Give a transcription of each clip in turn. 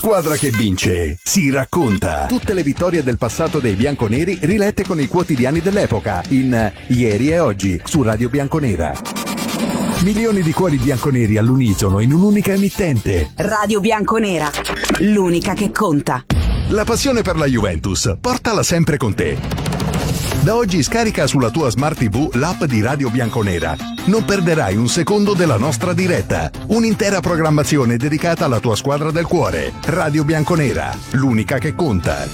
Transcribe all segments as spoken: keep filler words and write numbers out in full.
squadra che vince si racconta. Tutte le vittorie del passato dei bianconeri rilette con i quotidiani dell'epoca in Ieri e Oggi su Radio Bianconera. Milioni di cuori bianconeri all'unisono in un'unica emittente. Radio Bianconera, l'unica che conta. La passione per la Juventus, portala sempre con te. Da oggi scarica sulla tua Smart tivù l'app di Radio Bianconera. Non perderai un secondo della nostra diretta. Un'intera programmazione dedicata alla tua squadra del cuore. Radio Bianconera, l'unica che conta.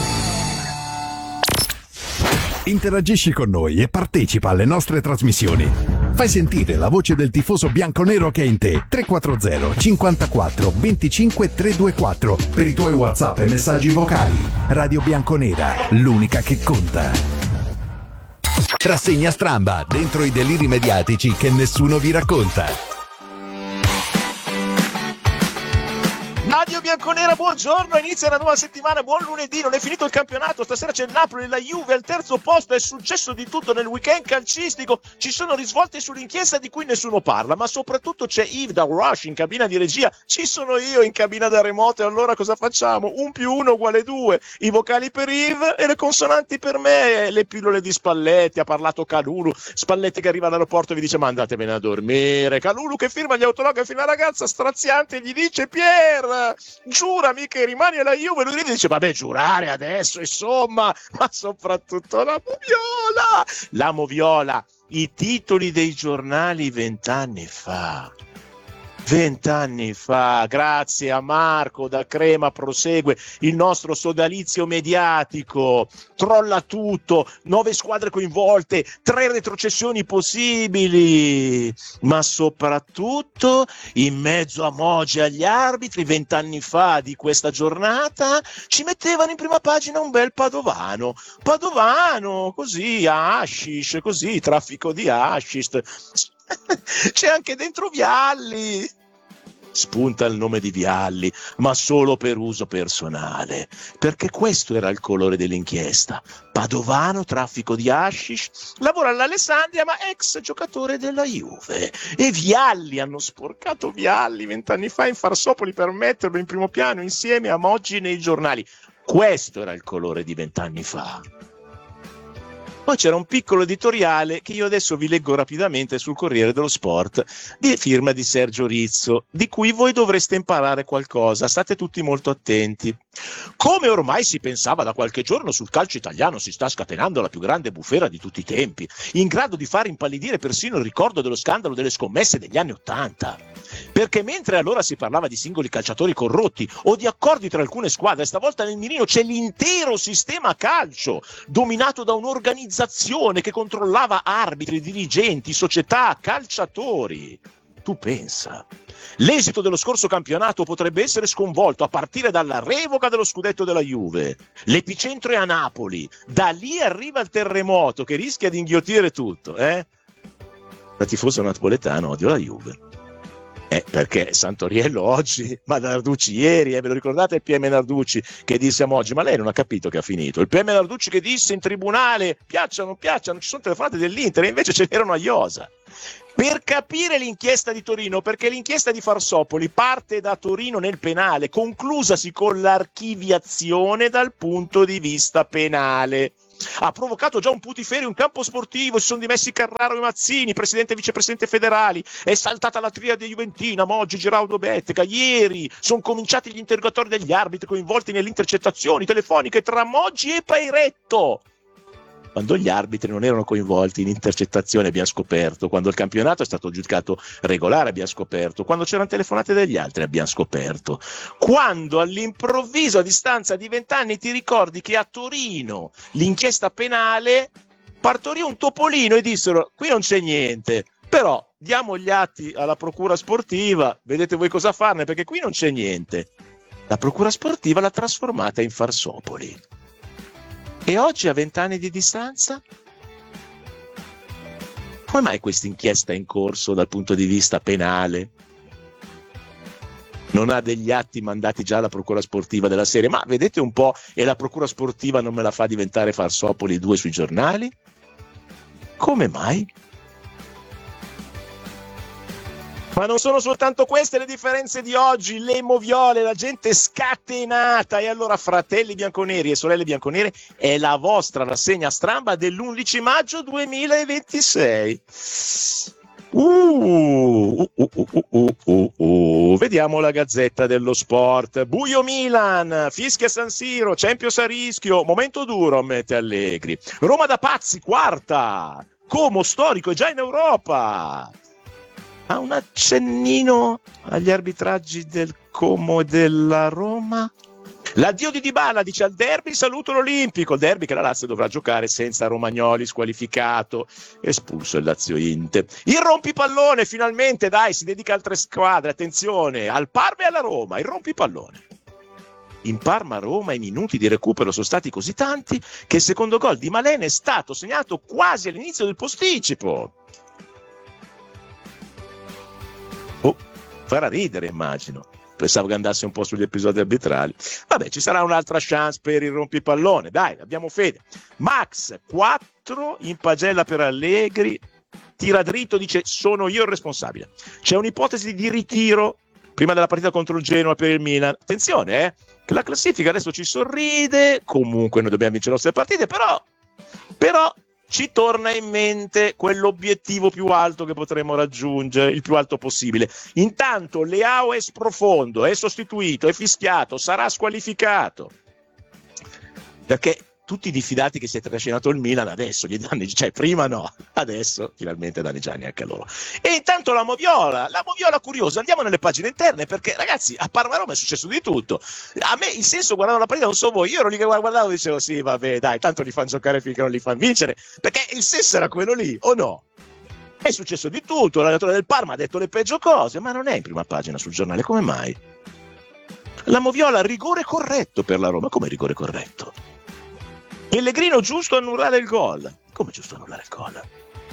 Interagisci con noi e partecipa alle nostre trasmissioni. Fai sentire la voce del tifoso bianconero che è in te. tre quattro zero cinquantaquattro venticinque trecentoventiquattro per i tuoi WhatsApp e messaggi vocali. Radio Bianconera, l'unica che conta. Rassegna stramba dentro i deliri mediatici che nessuno vi racconta. Radio Bianconera, buongiorno, inizia la nuova settimana, buon lunedì, non è finito il campionato, stasera c'è il Napoli, la Juve al terzo posto, è successo di tutto nel weekend calcistico, ci sono risvolte sull'inchiesta di cui nessuno parla, ma soprattutto c'è Yves da Rush in cabina di regia, ci sono io in cabina da remoto e allora cosa facciamo? Un più uno uguale due, i vocali per Yves e le consonanti per me, le pillole di Spalletti, ha parlato Calulu, Spalletti che arriva all'aeroporto e vi dice ma andatevene a dormire, Calulu che firma gli autografi, una ragazza straziante gli dice Pier, giurami che rimani alla Juve, lui dice vabbè giurare adesso insomma, ma soprattutto la moviola la moviola i titoli dei giornali vent'anni fa Vent'anni fa, grazie a Marco da Crema, prosegue il nostro sodalizio mediatico, trolla tutto, nove squadre coinvolte, tre retrocessioni possibili, ma soprattutto in mezzo a Mogi e agli arbitri, vent'anni fa di questa giornata, ci mettevano in prima pagina un bel Padovano, Padovano, così, hashish, così, traffico di hashish. C'è anche dentro Vialli, spunta il nome di Vialli, ma solo per uso personale, perché questo era il colore dell'inchiesta. Padovano, traffico di hashish, lavora all'Alessandria ma ex giocatore della Juve, e Vialli, hanno sporcato Vialli vent'anni fa in Farsopoli per metterlo in primo piano insieme a Moggi nei giornali. Questo era il colore di vent'anni fa. Poi c'era un piccolo editoriale che io adesso vi leggo rapidamente sul Corriere dello Sport, di firma di Sergio Rizzo, di cui voi dovreste imparare qualcosa, state tutti molto attenti. Come ormai si pensava da qualche giorno, sul calcio italiano si sta scatenando la più grande bufera di tutti i tempi, in grado di far impallidire persino il ricordo dello scandalo delle scommesse degli anni Ottanta. Perché mentre allora si parlava di singoli calciatori corrotti o di accordi tra alcune squadre, stavolta nel mirino c'è l'intero sistema calcio, dominato da un'organizzazione che controllava arbitri, dirigenti, società, calciatori. Tu pensa, l'esito dello scorso campionato potrebbe essere sconvolto a partire dalla revoca dello scudetto della Juve. L'epicentro è a Napoli, da lì arriva il terremoto che rischia di inghiottire tutto, eh? Da tifoso napoletano odio la Juve. Eh, perché Santoriello oggi, ma Narducci ieri, eh, ve lo ricordate il P M Narducci che disse a Moggi, ma lei non ha capito che ha finito, il P M Narducci che disse in tribunale, piacciono, non piacciono, ci sono telefonate dell'Inter, e invece ce n'erano a Iosa. Per capire l'inchiesta di Torino, perché l'inchiesta di Farsopoli parte da Torino nel penale, conclusasi con l'archiviazione dal punto di vista penale. Ha provocato già un putiferio in campo sportivo, si sono dimessi Carraro e Mazzini, presidente e vicepresidente federali, è saltata la triade juventina, Moggi, Giraudo, Bettega. Ieri sono cominciati gli interrogatori degli arbitri coinvolti nelle intercettazioni telefoniche tra Moggi e Pairetto. Quando gli arbitri non erano coinvolti in intercettazioni abbiamo scoperto, quando il campionato è stato giudicato regolare abbiamo scoperto, quando c'erano telefonate degli altri abbiamo scoperto, quando all'improvviso a distanza di vent'anni ti ricordi che a Torino l'inchiesta penale partorì un topolino e dissero qui non c'è niente, però diamo gli atti alla procura sportiva, vedete voi cosa farne perché qui non c'è niente. La procura sportiva l'ha trasformata in Farsopoli. E oggi, a vent'anni di distanza, come mai questa inchiesta è in corso dal punto di vista penale? Non ha degli atti mandati già alla procura sportiva della serie, ma vedete un po', e la procura sportiva non me la fa diventare Farsopoli due sui giornali? Come mai? Ma non sono soltanto queste le differenze di oggi, le moviole, la gente scatenata. E allora, fratelli bianconeri e sorelle bianconere, è la vostra rassegna stramba dell'undici maggio duemilaventisei. Uh, uh, uh, uh, uh, uh, uh. Vediamo la Gazzetta dello Sport. Buio Milan, fischia San Siro, Champions a rischio, momento duro, ammette Allegri. Roma da pazzi, quarta. Como storico, è già in Europa. Ha un accennino agli arbitraggi del Como e della Roma. L'addio di Dybala, dice al derby saluto l'Olimpico, il derby che la Lazio dovrà giocare senza Romagnoli, squalificato, espulso il Lazio Inter. Il rompipallone finalmente, dai, si dedica a altre squadre, attenzione, al Parma e alla Roma, il rompipallone. In Parma Roma i minuti di recupero sono stati così tanti che il secondo gol di Malene è stato segnato quasi all'inizio del posticipo. Oh, farà ridere, immagino. Pensavo che andasse un po' sugli episodi arbitrali. Vabbè, ci sarà un'altra chance per il rompipallone. Dai, abbiamo fede. Max, quattro in pagella per Allegri. Tira dritto, dice sono io il responsabile. C'è un'ipotesi di ritiro prima della partita contro il Genoa per il Milan. Attenzione, eh, che la classifica adesso ci sorride. Comunque noi dobbiamo vincere le nostre partite, però... però ci torna in mente quell'obiettivo più alto che potremo raggiungere, il più alto possibile. Intanto Leao è sprofondo, è sostituito, è fischiato, sarà squalificato. Perché tutti i diffidati che si è trascinato il Milan adesso gli danno, cioè prima no, adesso finalmente danno i gianni anche a loro. E intanto la moviola, la moviola curiosa, andiamo nelle pagine interne perché ragazzi a Parma Roma è successo di tutto. A me il senso guardando la partita non so voi, io ero lì che guardavo e dicevo sì vabbè dai, tanto li fanno giocare finché non li fanno vincere, perché il senso era quello lì, o no? È successo di tutto, l'allenatore del Parma ha detto le peggio cose, ma non è in prima pagina sul giornale, come mai? La moviola, rigore corretto per la Roma, come rigore corretto? Pellegrino giusto annullare il gol. Come giusto annullare il gol?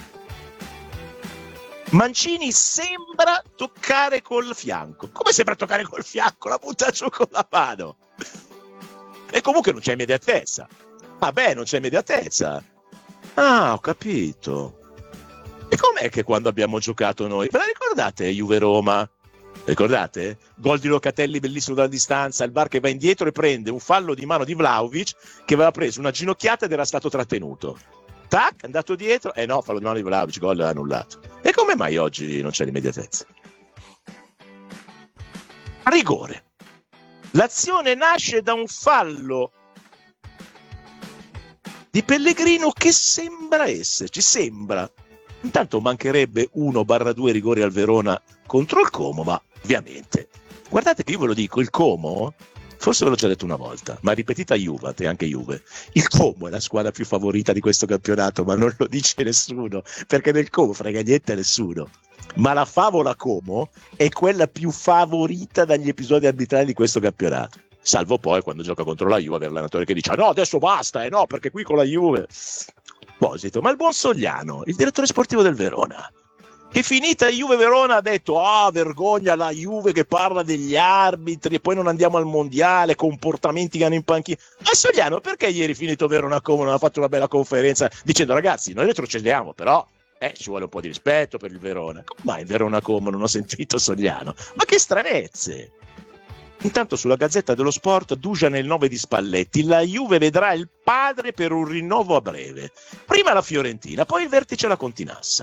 Mancini sembra toccare col fianco. Come sembra toccare col fianco? La butta giù con la mano. E comunque non c'è immediatezza. Vabbè, non c'è immediatezza. Ah, ho capito. E com'è che quando abbiamo giocato noi? Ve la ricordate Juve-Roma? Ricordate? Gol di Locatelli bellissimo dalla distanza, il V A R che va indietro e prende un fallo di mano di Vlahovic che aveva preso una ginocchiata ed era stato trattenuto. Tac, è andato dietro, e eh no, fallo di mano di Vlahovic, gol annullato. E come mai oggi non c'è l'immediatezza? Rigore. L'azione nasce da un fallo di Pellegrino che sembra esserci, sembra. Intanto mancherebbe uno barra due rigori al Verona contro il Como, ma ovviamente, guardate che io ve lo dico, il Como, forse ve l'ho già detto una volta, ma ripetita Juve, e anche Juve, il Como è la squadra più favorita di questo campionato, ma non lo dice nessuno, perché nel Como frega niente a nessuno. Ma la favola Como è quella più favorita dagli episodi arbitrali di questo campionato. Salvo poi quando gioca contro la Juve avere l'allenatore che dice no, adesso basta, e eh no, perché qui con la Juve... Posito. Ma il buon Sogliano, il direttore sportivo del Verona, che finita Juve-Verona ha detto ah, vergogna la Juve che parla degli arbitri e poi non andiamo al mondiale, comportamenti che hanno in panchina. Ma Sogliano, perché ieri finito Verona Como non ha fatto una bella conferenza dicendo ragazzi, noi retrocediamo, però eh, ci vuole un po' di rispetto per il Verona. Come mai il Verona Como non ho sentito Sogliano? Ma che stranezze! Intanto sulla Gazzetta dello Sport, Dujan nel nove di Spalletti, la Juve vedrà il padre per un rinnovo a breve. Prima la Fiorentina, poi il vertice alla Continassa.